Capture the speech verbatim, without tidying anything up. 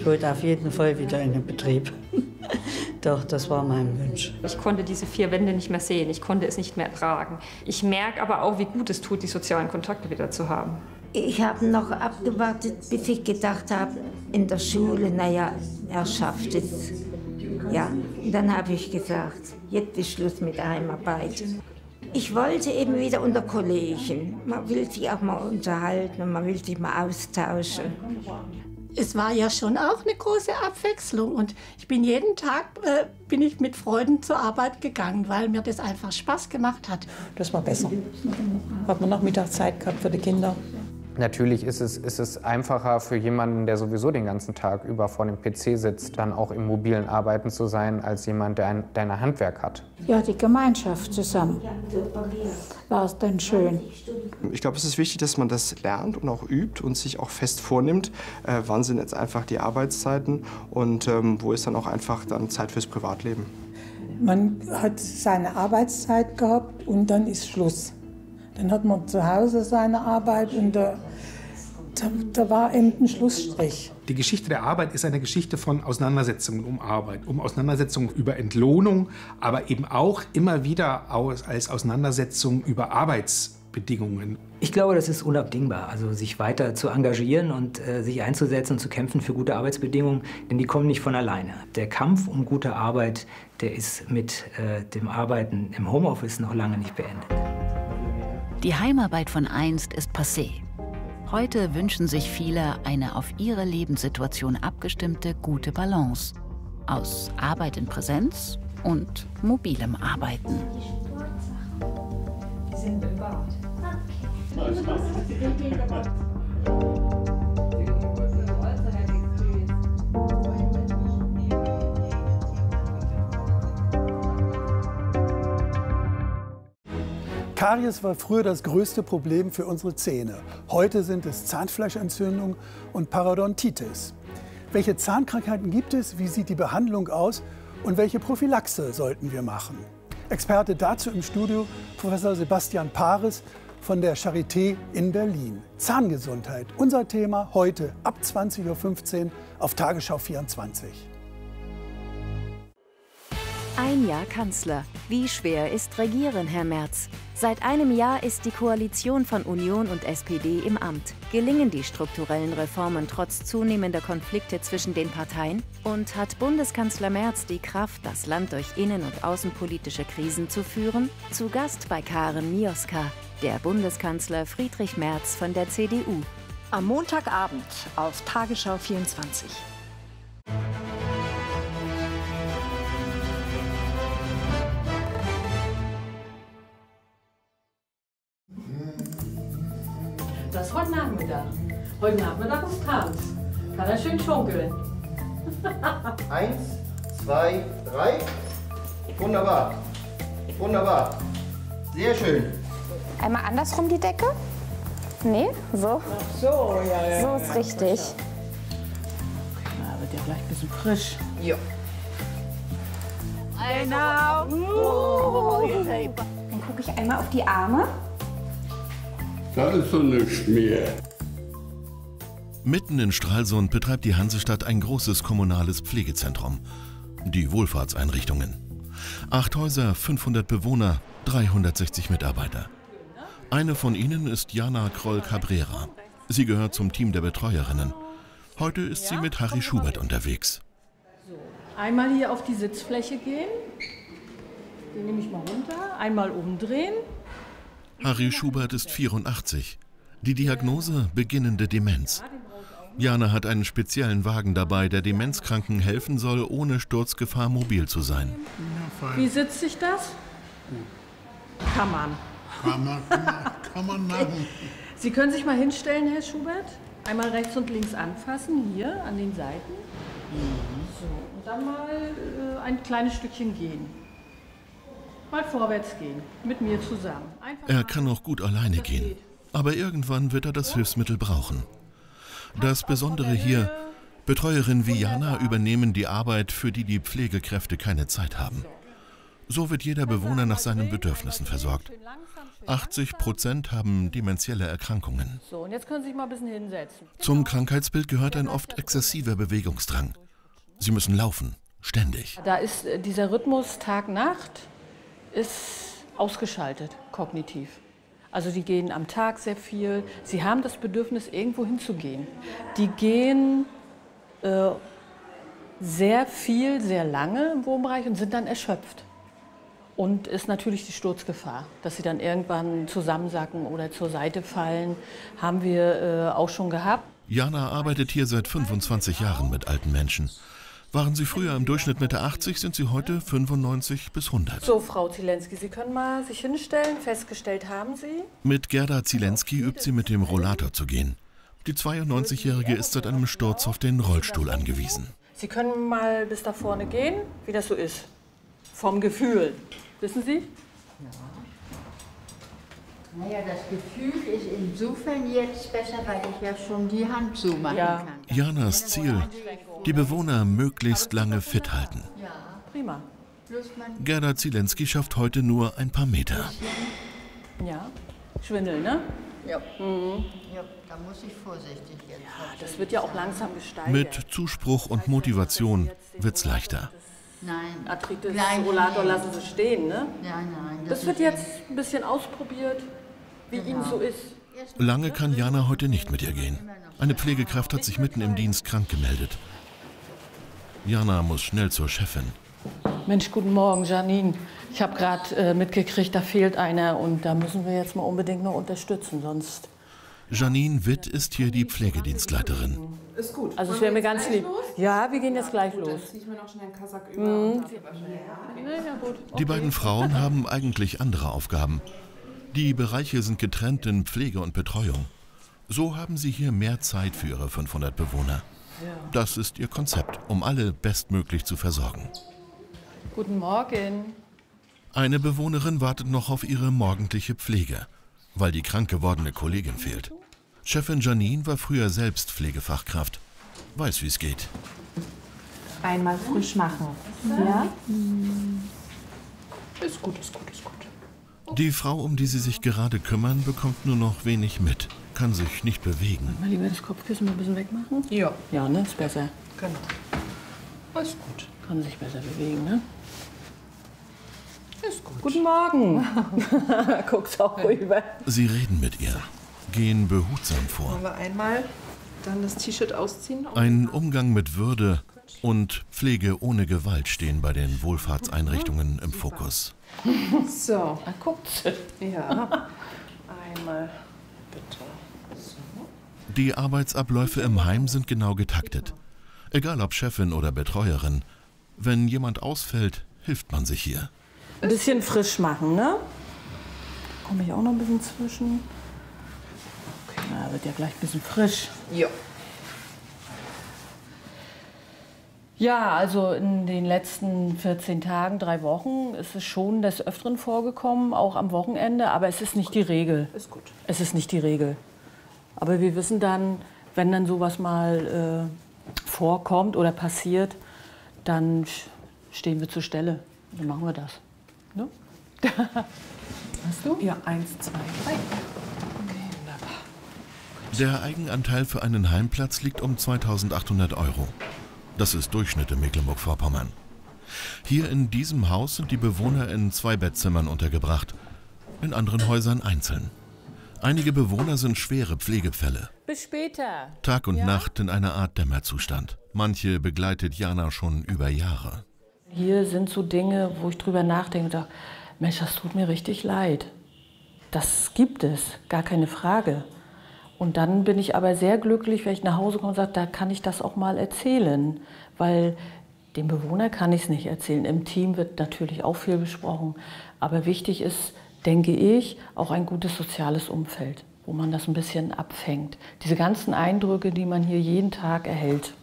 Ich wollte auf jeden Fall wieder in den Betrieb. Doch, das war mein Wunsch. Ich konnte diese vier Wände nicht mehr sehen, ich konnte es nicht mehr ertragen. Ich merke aber auch, wie gut es tut, die sozialen Kontakte wieder zu haben. Ich habe noch abgewartet, bis ich gedacht habe, in der Schule, naja, er schafft es. Ja, und dann habe ich gesagt, jetzt ist Schluss mit der Heimarbeit. Ich wollte eben wieder unter Kollegen. Man will sich auch mal unterhalten und man will sich mal austauschen. Es war ja schon auch eine große Abwechslung und ich bin jeden Tag äh, bin ich mit Freunden zur Arbeit gegangen, weil mir das einfach Spaß gemacht hat. Das war besser. Hat man noch Mittagszeit gehabt für die Kinder. Natürlich ist es, ist es einfacher für jemanden, der sowieso den ganzen Tag über vor dem P C sitzt, dann auch im mobilen Arbeiten zu sein, als jemand, der ein, der ein Handwerk hat. Ja, die Gemeinschaft zusammen war es dann schön. Ich glaube, es ist wichtig, dass man das lernt und auch übt und sich auch fest vornimmt, äh, wann sind jetzt einfach die Arbeitszeiten und ähm, wo ist dann auch einfach dann Zeit fürs Privatleben. Man hat seine Arbeitszeit gehabt und dann ist Schluss. Dann hat man zu Hause seine Arbeit und da, da, da war eben ein Schlussstrich. Die Geschichte der Arbeit ist eine Geschichte von Auseinandersetzungen um Arbeit, um Auseinandersetzungen über Entlohnung, aber eben auch immer wieder als Auseinandersetzung über Arbeitsbedingungen. Ich glaube, das ist unabdingbar, also sich weiter zu engagieren und äh, sich einzusetzen und zu kämpfen für gute Arbeitsbedingungen, denn die kommen nicht von alleine. Der Kampf um gute Arbeit, der ist mit äh, dem Arbeiten im Homeoffice noch lange nicht beendet. Die Heimarbeit von einst ist passé. Heute wünschen sich viele eine auf ihre Lebenssituation abgestimmte gute Balance aus Arbeit in Präsenz und mobilem Arbeiten. Die sind bewahrt. Karies war früher das größte Problem für unsere Zähne. Heute sind es Zahnfleischentzündung und Parodontitis. Welche Zahnkrankheiten gibt es, wie sieht die Behandlung aus und welche Prophylaxe sollten wir machen? Experte dazu im Studio Professor Sebastian Paris von der Charité in Berlin. Zahngesundheit, unser Thema heute ab zwanzig Uhr fünfzehn auf Tagesschau vierundzwanzig. Ein Jahr Kanzler. Wie schwer ist Regieren, Herr Merz? Seit einem Jahr ist die Koalition von Union und S P D im Amt. Gelingen die strukturellen Reformen trotz zunehmender Konflikte zwischen den Parteien? Und hat Bundeskanzler Merz die Kraft, das Land durch innen- und außenpolitische Krisen zu führen? Zu Gast bei Karen Mioska, der Bundeskanzler Friedrich Merz von der C D U. Am Montagabend auf Tagesschau vierundzwanzig. Das ist heute Nachmittag. Heute Nachmittag ist Tanz. Kann er schön schunkeln. Eins, zwei, drei. Wunderbar. Wunderbar. Sehr schön. Einmal andersrum die Decke? Nee, so. Ach so, ja, ja. So ist richtig. Na, wird ja gleich ein bisschen frisch. Ja. Genau. Oh. Dann gucke ich einmal auf die Arme. Das ist so nichts mehr. Mitten in Stralsund betreibt die Hansestadt ein großes kommunales Pflegezentrum. Die Wohlfahrtseinrichtungen. Acht Häuser, fünfhundert Bewohner, dreihundertsechzig Mitarbeiter. Eine von ihnen ist Jana Kroll-Cabrera. Sie gehört zum Team der Betreuerinnen. Heute ist sie mit Harry Schubert unterwegs. So, einmal hier auf die Sitzfläche gehen. Den nehme ich mal runter. Einmal umdrehen. Harry Schubert ist vierundachtzig. Die Diagnose beginnende Demenz. Jana hat einen speziellen Wagen dabei, der Demenzkranken helfen soll, ohne Sturzgefahr mobil zu sein. Wie sitzt sich das? Kann man. Kann man, kann man, kann man machen. Sie können sich mal hinstellen, Herr Schubert. Einmal rechts und links anfassen, hier an den Seiten. So, und dann mal äh, ein kleines Stückchen gehen. Mal vorwärts gehen, mit mir zusammen. Einfach er kann auch gut alleine gehen, aber irgendwann wird er das Hilfsmittel brauchen. Das Besondere hier, Betreuerinnen wie Jana übernehmen die Arbeit, für die die Pflegekräfte keine Zeit haben. So wird jeder Bewohner nach seinen Bedürfnissen versorgt. achtzig Prozent haben dementielle Erkrankungen. So, und jetzt können Sie sich mal ein bisschen hinsetzen. Zum Krankheitsbild gehört ein oft exzessiver Bewegungsdrang. Sie müssen laufen, ständig. Da ist äh, dieser Rhythmus Tag-Nacht ist ausgeschaltet, kognitiv. Also die gehen am Tag sehr viel. Sie haben das Bedürfnis, irgendwo hinzugehen. Die gehen äh, sehr viel, sehr lange im Wohnbereich und sind dann erschöpft. Und ist natürlich die Sturzgefahr, dass sie dann irgendwann zusammensacken oder zur Seite fallen, haben wir äh, auch schon gehabt. Jana arbeitet hier seit fünfundzwanzig Jahren mit alten Menschen. Waren sie früher im Durchschnitt Mitte achtzig, sind sie heute fünfundneunzig bis hundert. So, Frau Zielenski, Sie können mal sich hinstellen. Festgestellt haben Sie? Mit Gerda Zielenski übt sie mit dem Rollator zu gehen. Die zweiundneunzigjährige ist seit einem Sturz auf den Rollstuhl angewiesen. Sie können mal bis da vorne gehen, wie das so ist. Vom Gefühl. Wissen Sie? Ja. Naja, das Gefühl ist insofern jetzt besser, weil ich ja schon die Hand so machen ja. kann. Janas Ziel, die Bewohner möglichst lange fit halten. Ja, prima. Gerda Zielenski schafft heute nur ein paar Meter. Ja, Schwindel, ne? Ja. Mhm. Ja, da muss ich vorsichtig jetzt. Ja, das wird ja auch langsam gesteigert. Mit Zuspruch und Motivation wird's leichter. Nein. Arthritis, Rollator lassen Sie stehen, ne? Nein, nein. Das, das wird jetzt ein bisschen ausprobiert, wie genau. Ihnen so ist. Lange kann Jana heute nicht mit ihr gehen. Eine Pflegekraft hat sich mitten im Dienst krank gemeldet. Jana muss schnell zur Chefin. Mensch, guten Morgen, Janine. Ich habe gerade äh, mitgekriegt, da fehlt einer und da müssen wir jetzt mal unbedingt noch unterstützen, sonst... Janine Witt ist hier die Pflegedienstleiterin. Ist gut. Also es wäre mir ganz lieb. Ja, wir gehen jetzt gleich los. Dann ziehe ich mir noch schnell einen Kasak über. Mhm. Ja, gut. Die beiden Frauen haben eigentlich andere Aufgaben. Die Bereiche sind getrennt in Pflege und Betreuung. So haben sie hier mehr Zeit für ihre fünfhundert Bewohner. Das ist ihr Konzept, um alle bestmöglich zu versorgen. Guten Morgen. Eine Bewohnerin wartet noch auf ihre morgendliche Pflege, weil die krank gewordene Kollegin fehlt. Chefin Janine war früher selbst Pflegefachkraft, weiß, wie es geht. Einmal frisch machen. Ja? Ist gut, ist gut, ist gut. Die Frau, um die sie sich gerade kümmern, bekommt nur noch wenig mit, kann sich nicht bewegen. Mal lieber das Kopfkissen mal ein bisschen wegmachen? Ja. Ja, ne? Ist besser. Genau. Ist gut. Kann sich besser bewegen, ne? Ist gut. Guten Morgen. Guckt auch rüber. Sie reden mit ihr, gehen behutsam vor. Wollen wir einmal dann das T-Shirt ausziehen? Ein Umgang mit Würde und Pflege ohne Gewalt stehen bei den Wohlfahrtseinrichtungen im Fokus. So. Ah, guckt. Ja. Einmal bitte. So. Die Arbeitsabläufe im Heim sind genau getaktet. Egal ob Chefin oder Betreuerin. Wenn jemand ausfällt, hilft man sich hier. Ein bisschen frisch machen, ne? Komme ich auch noch ein bisschen zwischen. Okay, na, wird ja gleich ein bisschen frisch. Ja. Ja, also in den letzten vierzehn Tagen, drei Wochen ist es schon des Öfteren vorgekommen, auch am Wochenende, aber es ist nicht die Regel. Ist gut. Es ist nicht die Regel. Aber wir wissen dann, wenn dann sowas mal äh, vorkommt oder passiert, dann stehen wir zur Stelle. Dann machen wir das. Ne? Hast du? Ja, eins, zwei, drei. Okay, wunderbar. Der Eigenanteil für einen Heimplatz liegt um zweitausendachthundert Euro. Das ist Durchschnitt in Mecklenburg-Vorpommern. Hier in diesem Haus sind die Bewohner in zwei Bettzimmern untergebracht, in anderen Häusern einzeln. Einige Bewohner sind schwere Pflegefälle. Bis später. Tag und ja? Nacht in einer Art Dämmerzustand. Manche begleitet Jana schon über Jahre. Hier sind so Dinge, wo ich drüber nachdenke und sage, Mensch, das tut mir richtig leid. Das gibt es, gar keine Frage. Und dann bin ich aber sehr glücklich, wenn ich nach Hause komme und sage, da kann ich das auch mal erzählen. Weil dem Bewohner kann ich es nicht erzählen. Im Team wird natürlich auch viel besprochen. Aber wichtig ist, denke ich, auch ein gutes soziales Umfeld, wo man das ein bisschen abfängt. Diese ganzen Eindrücke, die man hier jeden Tag erhält.